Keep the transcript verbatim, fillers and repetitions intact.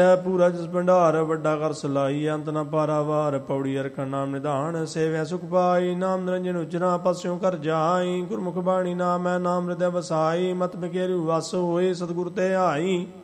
ਪੂਰਾ ਜਿਸ ਭੰਡਾਰ ਵੱਡਾ ਕਰ ਸਲਾਈ ਅੰਤ ਨ ਪਾਰਾਵਾਰ ਪੌੜੀ ਅਰਖਣ ਨਾਮ ਨਿਧਾਨ ਸੇਵਿਆ ਸੁਖ ਪਾਈ ਨਾਮ ਨਿਰੰਜਨ ਉਚਰਾ ਪਸਿਓ ਕਰ ਜਾਈ ਗੁਰਮੁਖ ਬਾਣੀ ਨਾਮ ਹੈ ਨਾਮ ਹਿਰਦੈ ਵਸਾਈ ਮਤ ਬਿਕੇਰਿ ਵਸ ਹੋਏ ਸਤਿਗੁਰ ਤੇ ਆਈ